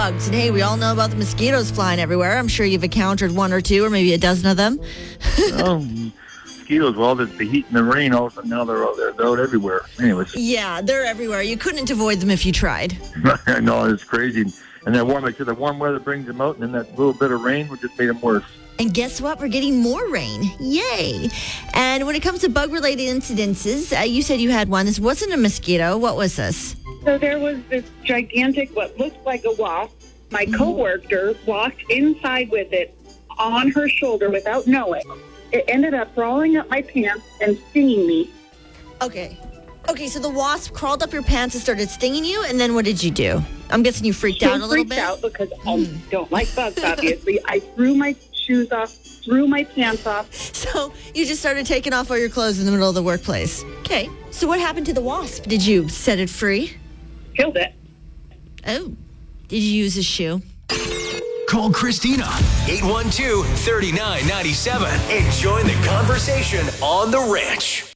bugs. And hey, we all know about the mosquitoes flying everywhere. I'm sure you've encountered one or two or maybe a dozen of them. Mosquitoes, well, the heat and the rain, all of a sudden now they're out everywhere. Anyways. Yeah, they're everywhere. You couldn't avoid them if you tried. I know, it's crazy. And that warm weather brings them out, and then that little bit of rain would just make them worse. And guess what? We're getting more rain. Yay. And when it comes to bug-related incidences, you said you had one. This wasn't a mosquito. What was this? So there was this gigantic, what looked like a wasp. My coworker walked inside with it on her shoulder without knowing. It ended up crawling up my pants and stinging me. Okay, so the wasp crawled up your pants and started stinging you, and then what did you do? I'm guessing you freaked out a little bit? I freaked out because I don't like bugs, obviously. I threw my shoes off, threw my pants off. So you just started taking off all your clothes in the middle of the workplace. Okay, so what happened to the wasp? Did you set it free? Killed it. Oh, did you use a shoe? Call Christina, 812-3997, and join the conversation on The Ranch.